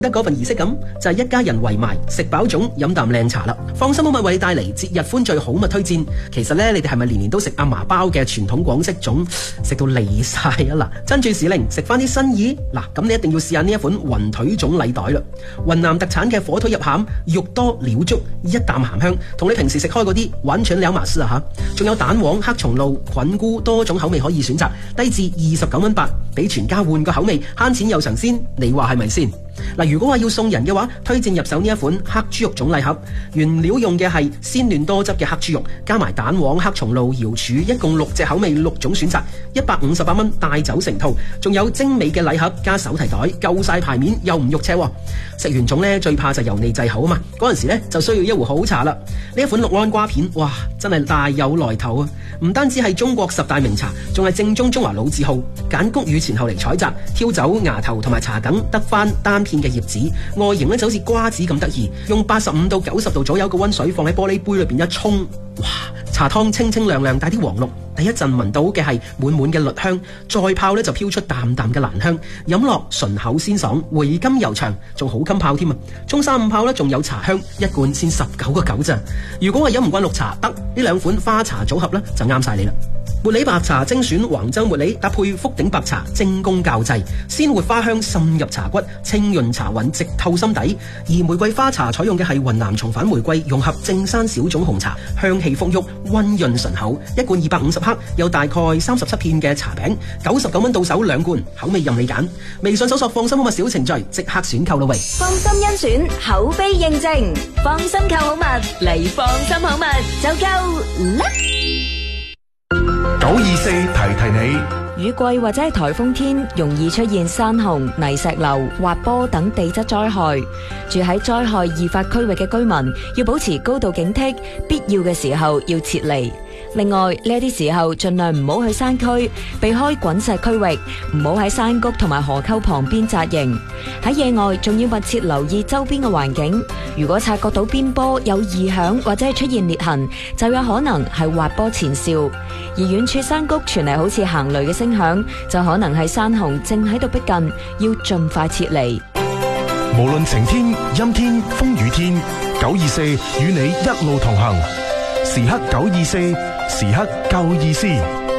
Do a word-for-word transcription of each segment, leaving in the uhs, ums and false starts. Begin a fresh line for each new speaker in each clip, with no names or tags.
得嗰份儀式感就係一家人圍埋食飽粽飲啖靚茶啦。放心好物為你帶嚟節日歡聚好物推薦。其實呢，你哋係咪年年都食阿嫲包嘅傳統廣式粽，食到離晒啊？嗱，珍珠時令食翻啲新意嗱，咁你一定要試下呢一款雲腿粽禮袋啦。雲南特產嘅火腿入餡，肉多料足，一啖鹹香，同你平時食開嗰啲完全兩碼事啊吓！仲有蛋黃、黑松露、菌菇，多種口味可以選擇，低至二十九蚊八，俾全家換個口味，慳錢又嘗鮮，你話係咪先？嗱，如果話要送人嘅話，推薦入手呢一款黑豬肉粽禮盒，原料用嘅係鮮嫩多汁嘅黑豬肉，加埋蛋黃、黑松露、瑤柱，一共六隻口味，六種選擇，一百五十八蚊帶走成套，仲有精美嘅禮盒加手提袋，夠晒牌面又唔肉赤。食完粽呢，最怕就油膩滯口啊嘛，嗰陣時呢就需要一壺好茶啦。呢一款六安瓜片，哇，真係大有來頭啊！唔單止係中國十大名茶，仲係正宗中華老字號。揀谷雨前後嚟採摘，挑走芽頭同埋茶梗，得翻單片嘅葉子，外形呢就好似瓜子咁得意。用八十五到九十度左右嘅溫水放喺玻璃杯裏邊一沖，哇！茶湯清清亮亮，帶啲黃綠，第一陣聞到嘅係滿滿嘅栗香，再泡呢就飄出淡淡嘅蘭香，飲落順口鮮爽，回甘悠長，仲好襟泡添啊！沖三五泡呢仲有茶香，一罐先十九個九咋。如果係飲唔慣綠茶，得呢兩款花茶組合呢就啱晒你啦。茉莉白茶精選黃州茉莉，搭配福鼎白茶，精工校製，鮮活花香滲入茶骨，清潤茶韻直透心底。而玫瑰花茶採用嘅係雲南重返玫瑰，融合正山小種紅茶，香氣馥郁，溫潤順口。一罐二百五十克，有大概三十七片嘅茶餅，九十九蚊到手兩罐，口味任你揀。微信搜索放心好物小程序，即刻選購啦喂！
放心甄選，口碑認證，放心購好物嚟放心好物就夠啦！
九二四提提你，
雨季或者係颱風天，容易出現山洪、泥石流、滑坡等地質災害。住喺災害易發區域嘅居民要保持高度警惕，必要嘅時候要撤離。另外，呢啲時候盡量唔好去山區，避開滾石區域，唔好喺山谷同埋河溝旁邊紮營。喺野外仲要密切留意周邊嘅環境。如果察覺到邊坡有異響或者係出現裂痕，就有可能係滑坡前兆。而遠處山谷傳嚟好似行雷嘅聲響，就可能係山洪正喺度逼近，要盡快撤離。
無論晴天、陰天、風雨天，九二四與你一路同行，時刻九二四，時刻夠意思。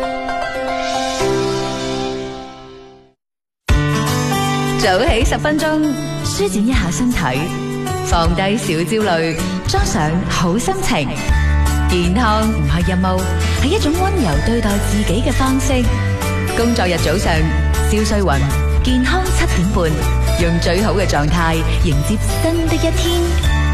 早起十分鐘，舒展一下身體，放低小焦慮，裝上好心情。健康唔係任務，係一種溫柔對待自己嘅方式。工作日早上，蕭瑞雲，健康七點半，用最好嘅狀態迎接新的一天。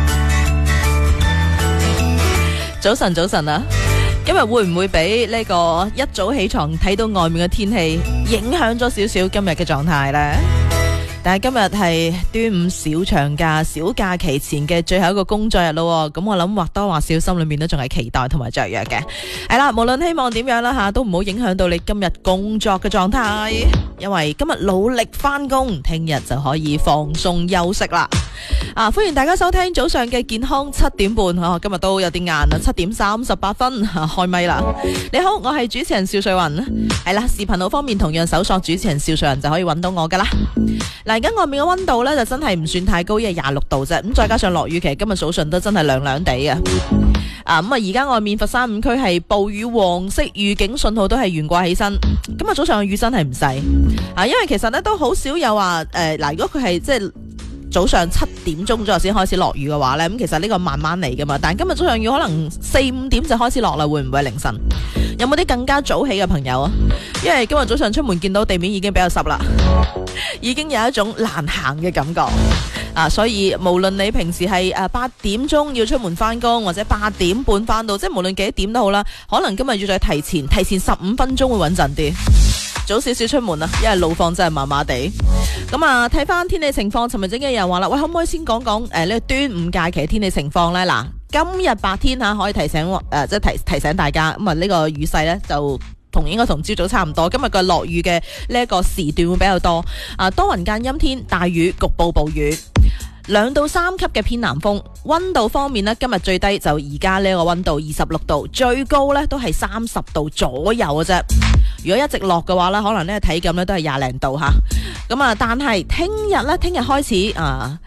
早晨，早晨啊！今日會唔會俾呢個一早起床睇到外面嘅天氣影響咗少少今日嘅狀態呢？但係今日係端午小長假、小假期前嘅最後一個工作日咯，咁我諗或多或少心裏面都仲係期待同埋雀躍嘅。係啦，無論希望點樣啦吓，都唔好影響到你今日工作嘅狀態，因為今日努力翻工，聽日就可以放鬆休息啦。啊，歡迎大家收聽早上嘅健康七點半，啊、今日都有啲晏啦，七點三十八分、啊、開咪啦。你好，我係主持人邵瑞雲，係啦，視頻號方面同樣搜索主持人邵瑞雲就可以揾到我噶啦。嗱，而家外面嘅溫度呢，就真係唔算太高，因為廿六度啫。咁再加上落雨，其實今日早上都真係涼涼地嘅。啊，咁啊，而家外面佛山五區係暴雨黃色預警信號都係懸掛起身。今日早上嘅雨真係唔細啊，因為其實呢都好少有話誒，嗱、呃，如果佢係即係早上七點鐘左右先開始落雨嘅話呢，咁其實呢個慢慢嚟噶嘛。但係今日早上要可能四五點就開始落啦，會唔會凌晨？有冇啲更加早起嘅朋友啊？因為今日早上出門見到地面已經比較濕啦，已經有一種難行嘅感覺啊！所以無論你平時係誒八點鐘要出門翻工，或者八點半翻到，即係無論幾點都好啦，可能今日要再提前提前十五分鐘會穩陣啲，早少少出門啊，因為路況真係麻麻地。咁啊，睇翻天氣情況，尋日整嘅人話啦，喂，可唔可以先講講誒呢個端午假期嘅天氣情況呢？嗱，今日白天吓可以提醒誒、呃，即係提提醒大家，咁啊呢個雨勢呢，就同應該同朝早差唔多。今日嘅落雨嘅呢一個時段會比較多，啊多雲間陰天，大雨局部暴雨。兩到三級嘅偏南風，溫度方面呢，今日最低就而家呢個溫度二十六度，最高呢都係三十度左右嘅啫。 如果一直落嘅話咧，可能呢體感咧都係廿零度吓。咁啊，但係聽日咧，聽日開始啊。